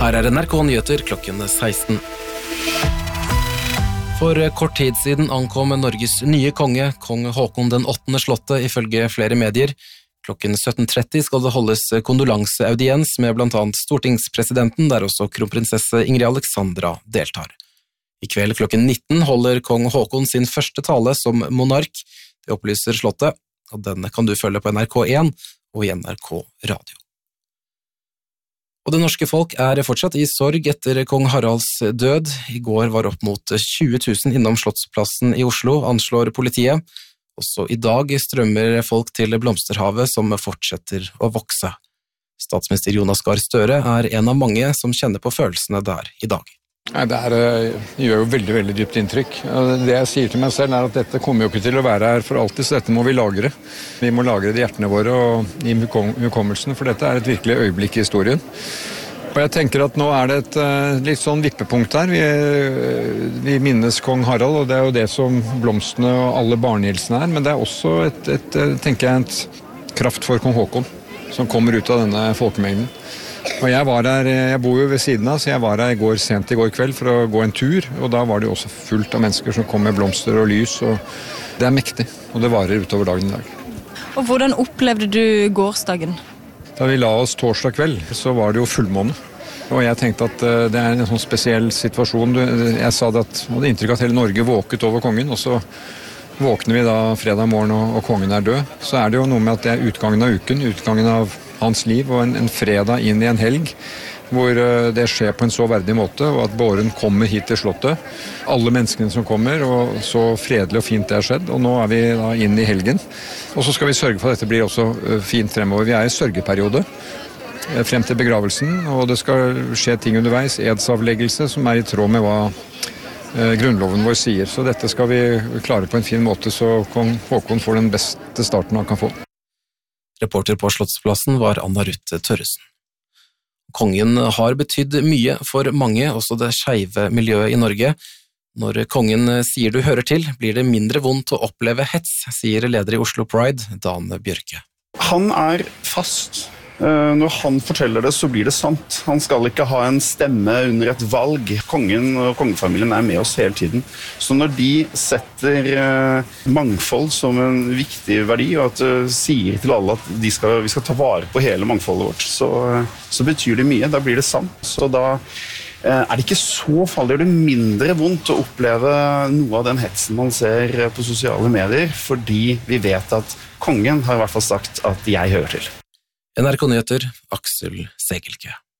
Her NRK Nyheter klokken 16. For kort tid siden ankom Norges nye konge, kong Håkon den 8. slottet, ifølge flere medier. Klokken 17:30 skal det holdes kondolanseaudiens med blant annet stortingspresidenten, der også kronprinsesse Ingrid Alexandra deltar. I kveld klokken 19 holder kong Håkon sin første tale som monark. Det opplyser slottet, og denne kan du følge på NRK1 og i NRK Radio. Og det norske folk fortsatt i sorg etter kong Haralds død. I går var opp mot 20 000 innom Slottsplassen i Oslo, anslår politiet. Også i dag strømmer folk til Blomsterhavet som fortsetter å vokse. Statsminister Jonas Gahr Støre en av mange som kjenner på følelsene der i dag. Nei, det gjør jo veldig, veldig dypt inntrykk. Det jeg sier til meg selv at dette kommer jo ikke til å være her for alltid, så dette må vi lagre. Vi må lagre det i hjertene våre og i hukommelsen, for dette et virkelig øyeblikk i historien. Og jeg tenker at nå det et litt sånn vippepunkt her. Vi minnes kong Harald, og det jo det som blomstene og alle barnehilsene men det også tenker jeg, et kraft for kong Håkon, som kommer ut av denne folkemengden. Og jeg bor jo ved siden av, så jeg var her sent i går kveld for å gå en tur, og da var det jo også fullt av mennesker som kom med blomster og lys, og det mektig, og det varer utover dagen i dag. Og hvordan opplevde du gårsdagen? Da vi la oss torsdag kveld, så var det jo fullmåne, og jeg tenkte at det en sånn spesiell situasjon. Jeg sa det at jeg hadde inntrykk av at hele Norge våket over kongen, og så våkner vi da fredag morgen og kongen død. Så det jo noe med at det utgangen av uken, utgangen av hans liv, og en fredag inn i en helg, hvor det skjer på en så verdig måte, og at båren kommer hit til slottet. Alle menneskene som kommer, og så fredelig og fint det har skjedd, og nå vi da inn i helgen. Og så skal vi sørge for at dette blir også fint fremover. Vi i sørgeperiode, frem til begravelsen, og det skal skje ting underveis, edsavleggelse, som i tråd med hva grunnloven vår sier. Så dette skal vi klare på en fin måte, så kong Håkon får den beste starten han kan få. Reporter på Slottsplassen var Anna Ruth Tørresen. Kongen har betydd mye for mange, også det skeive miljøet i Norge. Når kongen sier du hører til, blir det mindre vondt å oppleve hets, sier leder i Oslo Pride, Dan Bjørke. Han fast. Når han forteller det, så blir det sant. Han skal ikke ha en stemme under et valg. Kongen og kongefamilien med oss hele tiden. Så når de setter mangfold som en viktig verdi, og at sier til alle at vi skal ta vare på hele mangfoldet vårt, så betyr det mye. Da blir det sant. Så da det ikke så farlig, det mindre vondt å oppleve noe av den hetsen man ser på sosiale medier, fordi vi vet at kongen har i hvert fall sagt at jeg hører til. NRK Nyheter, Aksel Segelke.